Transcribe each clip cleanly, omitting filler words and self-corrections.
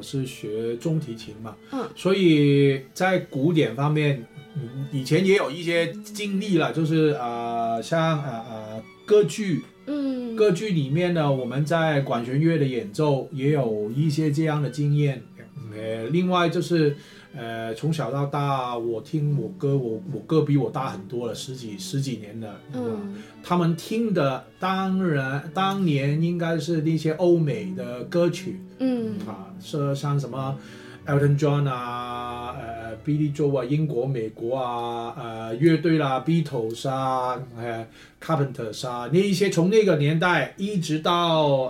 是学中提琴嘛，所以在古典方面，以前也有一些经历了，就是像歌剧。歌剧里面呢，我们在管弦乐的演奏也有一些这样的经验。另外就是从小到大，我听我哥，我哥比我大很多了，十几年了。他们听的当年应该是那些欧美的歌曲，是像什么 Elton John 啊，Billy Joel 啊，英国、美国啊，乐队啦 ，Beatles 啊，Carpenters 啊，那一些从那个年代一直到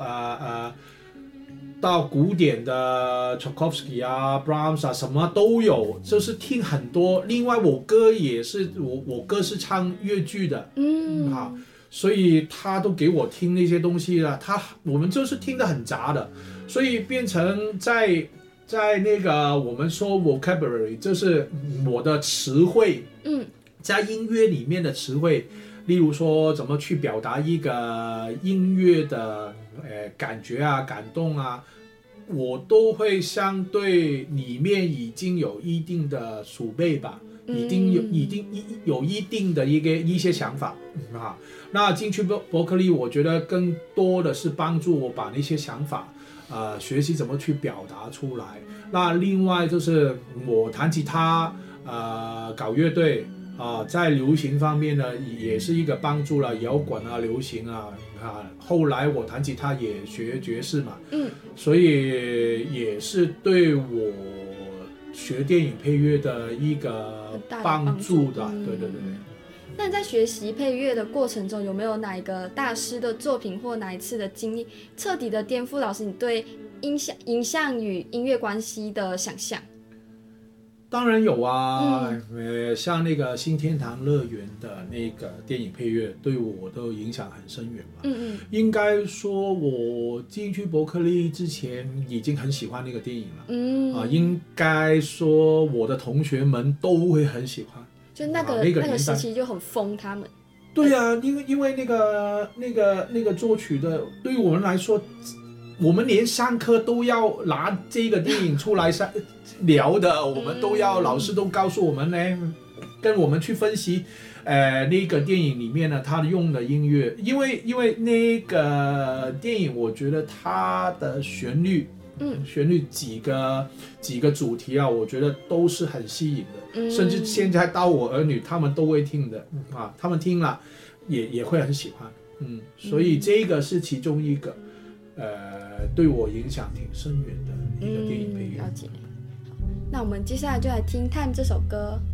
古典的 Tchaikovsky 啊 Brahms 啊，什么都有，就是听很多。另外我哥也是，我哥是唱越剧的，所以他都给我听那些东西了。我们就是听得很杂的，所以变成在那个我们说 vocabulary， 就是我的词汇，在音乐里面的词汇，例如说怎么去表达一个音乐的感觉啊、感动啊，我都会相对里面已经有一定的储备吧，已经有一定的一些想法啊。那进去伯克利，我觉得更多的是帮助我把那些想法学习怎么去表达出来。那另外就是我弹吉他，搞乐队在流行方面呢，也是一个帮助了，摇滚啊、流行啊。后来我弹吉他也学爵士嘛，所以也是对我学电影配乐的一个帮助的。对。 那在学习配乐的过程中，有没有哪一个大师的作品或哪一次的经历，彻底的颠覆老师你对影像与音乐关系的想象？ 当然有啊，像那个新天堂乐园的那个电影配乐，对我的影响很深远嘛。应该说我进去伯克利之前已经很喜欢那个电影了。应该说我的同学们都会很喜欢。 就那个时期就很疯他们。 对啊，因为那个作曲的，对于我们来说，我们连上课都要拿这个电影出来聊的，我们都要老师都告诉我们呢，跟我们去分析，那个电影里面呢，他用的音乐，因为那个电影，我觉得它的旋律几个主题啊，我觉得都是很吸引的，甚至现在到我儿女他们都会听的他们听了也会很喜欢，所以这个是其中一个对我影响挺深远的一个电影配乐。 了解。那我们接下来就来听《Time》这首歌。